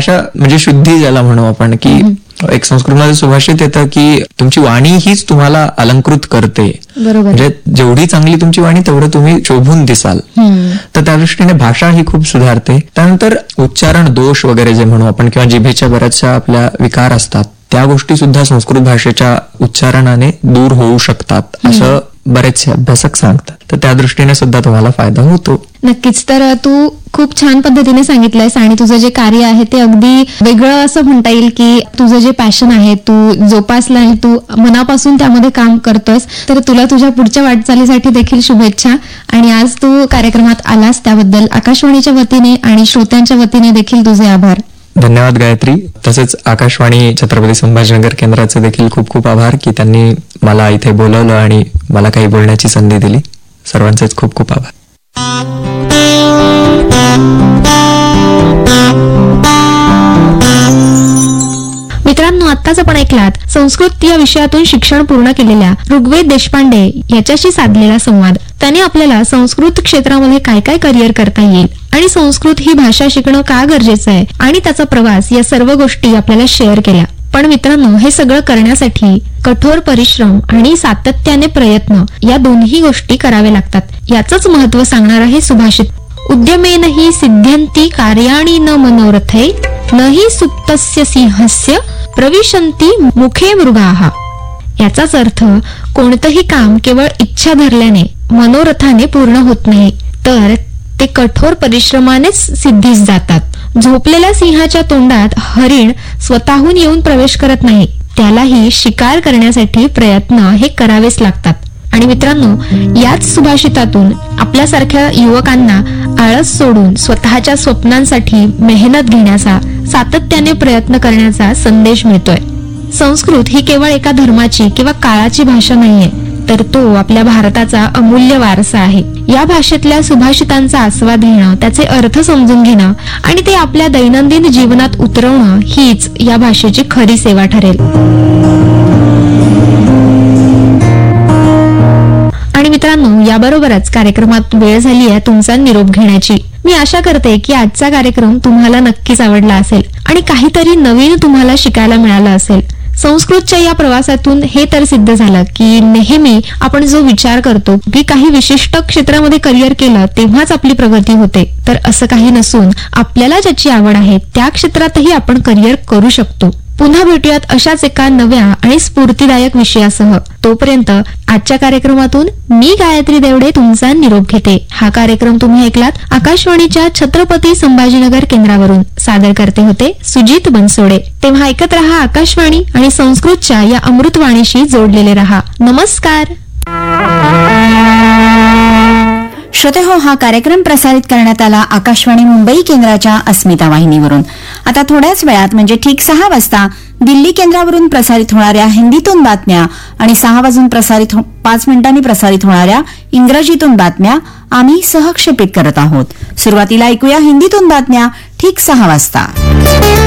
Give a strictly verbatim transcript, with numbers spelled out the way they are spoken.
भाषा म्हणजे शुद्धी ज्याला म्हणू आपण, की एक संस्कृतमध्ये सुभाषित येतं की तुमची वाणी हीच तुम्हाला अलंकृत करते. बरोबर. म्हणजे जेवढी चांगली तुमची वाणी तेवढं तुम्ही शोभून दिसाल. तर त्या दृष्टीने भाषा ही खूप सुधारते. त्यानंतर उच्चारण दोष वगैरे जे म्हणू आपण, किंवा जिभेच्या बऱ्याचशा आपल्या विकार असतात, त्या गोष्टी सुद्धा संस्कृत भाषेच्या उच्चारणाने दूर होऊ शकतात असं बरेचसे अभ्यासक सांगतात. तर त्या दृष्टीने सुद्धा तुम्हाला फायदा होतो. नक्कीच. तर तू खूप छान पद्धतीने सांगितलंयस आणि तुझं जे कार्य आहे ते अगदी वेगळं असं म्हणता येईल, की तुझं जे पॅशन आहे तू जोपासलं आणि तू मनापासून त्यामध्ये काम करतोयस. तर तुला तुझ्या पुढच्या वाटचालीसाठी देखील शुभेच्छा. आणि आज तू कार्यक्रमात आलास त्याबद्दल आकाशवाणीच्या वतीने आणि श्रोत्यांच्या वतीने देखील तुझे आभार. धन्यवाद गायत्री. तसेच आकाशवाणी छत्रपती संभाजीनगर केंद्राचे देखील खूप खूप आभार की त्यांनी मला इथे बोलवलं आणि मला काही बोलण्याची संधी दिली. सर्वांचेच खूप खूप आभार. मित्रांनो, आत्ताच आपण ऐकलात संस्कृत या विषयातून शिक्षण पूर्ण केलेल्या ऋग्वेद देशपांडे याच्याशी साधलेला संवाद. त्याने आपल्याला संस्कृत क्षेत्रामध्ये काय काय करिअर करता येईल आणि संस्कृत ही भाषा शिकणं का गरजेचं आहे आणि त्याचा प्रवास या सर्व गोष्टी आपल्याला शेअर केल्या. पण मित्रांनो, हे सगळं करण्यासाठी कठोर परिश्रम आणि सातत्याने प्रयत्न या दोन्ही गोष्टी कराव्या लागतात. याचंच महत्व सांगणार आहे सुभाषित. उद्यमेन हि सिद्ध्यन्ति कार्याणि न मनोरथे न हि सुप्तस्य सिंहस्य प्रविशन्ति मुखे मृगाः. याचाच अर्थ कोणतंही काम केवळ इच्छा धरल्याने मनोरथाने पूर्ण होत नाही, तर ते कठोर परिश्रमानेच सिद्धीस जातात. झोपलेल्या सिंहाच्या तोंडात हरिण स्वतःहून येऊन प्रवेश करत नाही, त्यालाही शिकार करण्यासाठी प्रयत्न हे करावेच लागतात. आणि मित्रांनो, याच सुभाषितातून आपल्यासारख्या युवकांना आळस सोडून स्वतःच्या स्वप्नांसाठी मेहनत घेण्याचा, सातत्याने प्रयत्न करण्याचा संदेश मिळतोय. संस्कृत ही केवळ एका धर्माची किंवा काळाची भाषा नाहीये, तर तो आपल्या भारताचा अमूल्य वारसा आहे. या भाषेतल्या सुभाषितांचा आस्वाद घेणं, त्याचे अर्थ समजून घेणं आणि ते आपल्या दैनंदिन जीवनात उतरवणं हीच या भाषेची खरी सेवा ठरेल. आणि मित्रांनो, याबरोबरच कार्यक्रमात वेळ झाली आहे तुमचा निरोप घेण्याची. मी आशा करते की आजचा कार्यक्रम तुम्हाला नक्कीच आवडला असेल आणि काहीतरी नवीन तुम्हाला शिकायला मिळालं असेल. संस्कृतच्या या प्रवासातून हे तर सिद्ध झालं की नेहमी आपण जो विचार करतो की काही विशिष्ट क्षेत्रामध्ये करिअर केलं तेव्हाच आपली प्रगती होते, तर असं काही नसून आपल्याला ज्याची आवड आहे त्या क्षेत्रातही आपण करिअर करू शकतो. पुन्हा भेटूयात अशाच एका नव्या आणि स्फूर्तिदायक विषयासह. तोपर्यंत आजच्या कार्यक्रमातून मी गायत्री देवडे तुमचा निरोप घेते. हा कार्यक्रम तुम्ही ऐकलात आकाशवाणीच्या छत्रपती संभाजीनगर केंद्रावरून. सादर करते होते सुजित बनसोडे. तेव्हा ऐकत रहा आकाशवाणी आणि संस्कृतच्या या अमृतवाणीशी जोडलेले रहा. नमस्कार. श्रोते हो, हा कार्यक्रम प्रसारित करण्यात आला आकाशवाणी मुंबई केंद्राच्या अस्मिता वाहिनीवरून. आता थोड्याच वेळात म्हणजे ठीक सहा वाजता दिल्ली केंद्रावरून प्रसारित होणाऱ्या हिंदीतून बातम्या आणि सहा वाजून प्रसारित पाच मिनिटांनी प्रसारित होणाऱ्या इंग्रजीतून बातम्या आम्ही सहक्षेपित करत आहोत. सुरुवातीला ऐकूया हिंदीतून बातम्या ठीक सहा वाजता.